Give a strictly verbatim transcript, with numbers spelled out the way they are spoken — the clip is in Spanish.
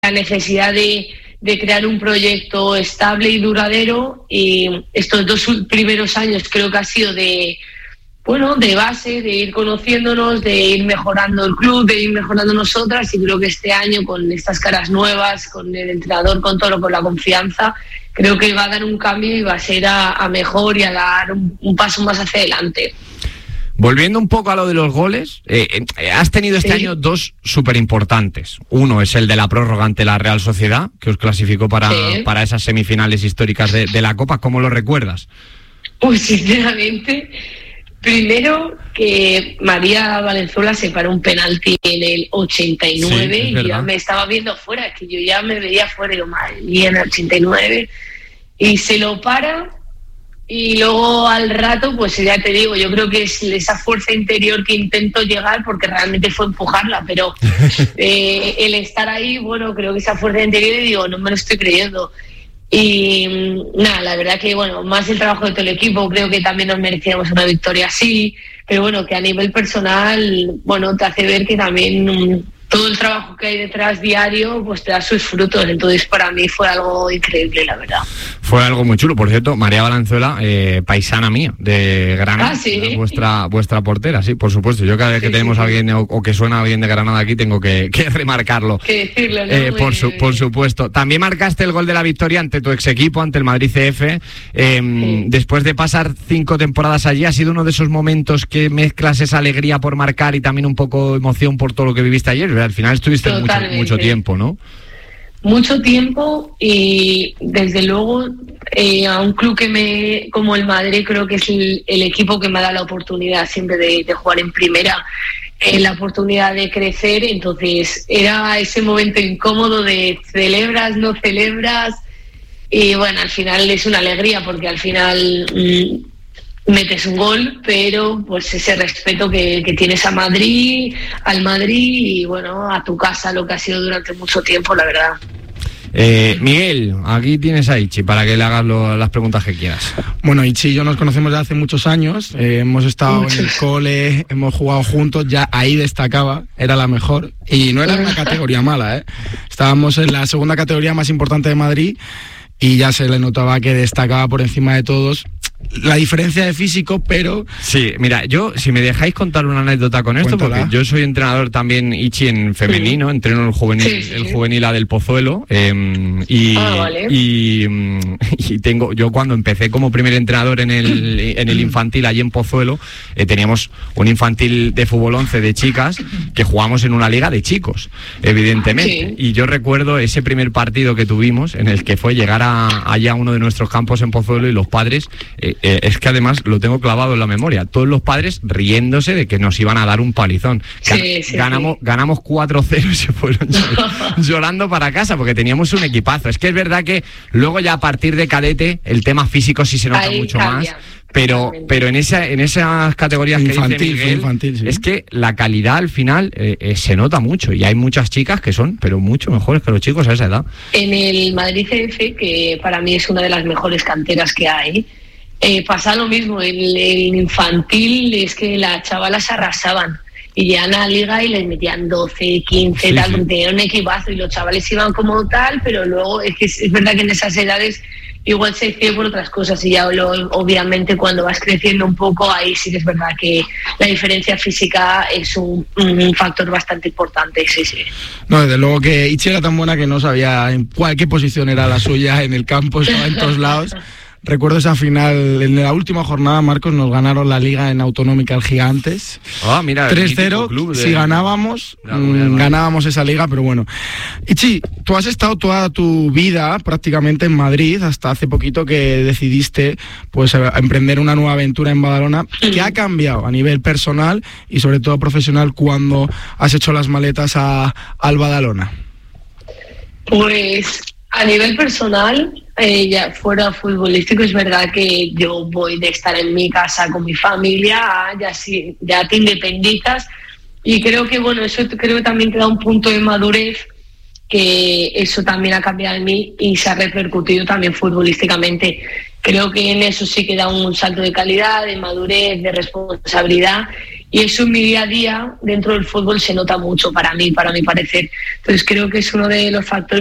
la necesidad de, de crear un proyecto estable y duradero, y estos dos primeros años creo que ha sido de, bueno, de base, de ir conociéndonos, de ir mejorando el club, de ir mejorando nosotras, y creo que este año con estas caras nuevas, con el entrenador, con todo, con la confianza, creo que va a dar un cambio y va a ser a, a mejor y a dar un, un paso más hacia adelante. Volviendo un poco a lo de los goles, eh, eh, has tenido este sí. año dos súper importantes. Uno es el de la prórroga ante la Real Sociedad, que os clasificó para, sí. para esas semifinales históricas de, de la Copa. ¿Cómo lo recuerdas? Pues sinceramente, primero que María Valenzuela se paró un penalti en el ochenta y nueve, sí, y yo me estaba viendo fuera, es que yo ya me veía fuera, y yo, madre mía, en el ochenta y nueve, y se lo para. Y luego al rato, pues ya te digo, yo creo que es esa fuerza interior que intento llegar, porque realmente fue empujarla, pero eh, el estar ahí, bueno, creo que esa fuerza interior, y digo, no me lo estoy creyendo. Y nada, la verdad que, bueno, más el trabajo de todo el equipo, creo que también nos merecíamos una victoria así, pero bueno, que a nivel personal, bueno, te hace ver que también um, todo el trabajo que hay detrás diario, pues te da sus frutos. Entonces para mí fue algo increíble, la verdad. Fue algo muy chulo. Por cierto, María Valenzuela, eh, paisana mía, de Granada, ah, ¿sí? vuestra vuestra portera, sí, por supuesto. Yo cada vez sí, que tenemos sí, a alguien o, o que suena a alguien de Granada aquí, tengo que, que remarcarlo. Que decirlo, ¿no? Eh, por, su, por supuesto. También marcaste el gol de la victoria ante tu ex equipo, ante el Madrid C F. Eh, sí. Después de pasar cinco temporadas allí, ¿ha sido uno de esos momentos que mezclas esa alegría por marcar y también un poco emoción por todo lo que viviste ayer? Al final estuviste mucho, mucho tiempo, ¿no? Mucho tiempo, y desde luego eh, a un club que me como el Madrid, creo que es el, el equipo que me ha dado la oportunidad siempre de, de jugar en primera, eh, la oportunidad de crecer. Entonces era ese momento incómodo de celebras, no celebras, y bueno, al final es una alegría, porque al final mmm, metes un gol, pero pues ese respeto que, que tienes a Madrid, al Madrid y bueno, a tu casa, lo que ha sido durante mucho tiempo, la verdad. Eh, Miguel, aquí tienes a Ichi para que le hagas lo, las preguntas que quieras. Bueno, Ichi y yo nos conocemos desde hace muchos años, eh, hemos estado muchos. en el cole, hemos jugado juntos, ya ahí destacaba, era la mejor, y no era una categoría mala, ¿eh? Estábamos en la segunda categoría más importante de Madrid y ya se le notaba que destacaba por encima de todos. La diferencia de físico, pero... Sí, mira, yo, si me dejáis contar una anécdota con esto, Cuéntala. Porque yo soy entrenador también, Ichi, en femenino, sí. entreno el juvenil, sí, sí, el sí. juvenil A del Pozuelo, eh, y, ah, vale. y, y tengo, yo cuando empecé como primer entrenador en el, en el infantil allí en Pozuelo, eh, teníamos un infantil de fútbol once de chicas que jugamos en una liga de chicos, evidentemente, sí. y yo recuerdo ese primer partido que tuvimos, en el que fue llegar a, allá a uno de nuestros campos en Pozuelo, y los padres... Eh, Eh, es que además lo tengo clavado en la memoria, todos los padres riéndose de que nos iban a dar un palizón. Gan- sí, sí, ganamos, sí. ganamos cuatro cero y se fueron llorando para casa, porque teníamos un equipazo. Es que es verdad que luego ya a partir de cadete el tema físico sí se nota Ahí mucho cambia. más, pero pero en esa en esas categorías infantil, que dice Miguel, infantil, sí. es que la calidad al final eh, eh, se nota mucho, y hay muchas chicas que son pero mucho mejores que los chicos a esa edad. En el Madrid C F, que para mí es una de las mejores canteras que hay, Eh, pasa lo mismo. El, el infantil es que las chavalas arrasaban y llegan a la liga y les metían doce, quince, sí, tal, sí. tenían un equipazo y los chavales iban como tal, pero luego es que es, es verdad que en esas edades igual se decide por otras cosas, y ya lo, obviamente cuando vas creciendo un poco, ahí sí que es verdad que la diferencia física es un, un factor bastante importante, sí, sí. No, desde luego que Ichi era tan buena que no sabía en cuál, qué posición era la suya en el campo, estaba en todos lados. Recuerdo esa final, en la última jornada, Marcos, nos ganaron la Liga en Autonómica el Gigantes. Ah, mira, tres cero, de... si ganábamos, no, no, no, ganábamos esa liga, pero bueno. Ichi, tú has estado toda tu vida prácticamente en Madrid, hasta hace poquito que decidiste pues emprender una nueva aventura en Badalona. ¿Qué ha cambiado a nivel personal y sobre todo profesional cuando has hecho las maletas a, al Badalona? Pues a nivel personal, eh, ya fuera futbolístico, es verdad que yo voy de estar en mi casa con mi familia, ya, sí, ya te independizas, y creo que bueno, eso creo que también te da un punto de madurez, que eso también ha cambiado en mí y se ha repercutido también futbolísticamente. Creo que en eso sí que da un salto de calidad, de madurez, de responsabilidad, y eso en mi día a día dentro del fútbol se nota mucho para mí, para mi parecer. Entonces creo que es uno de los factores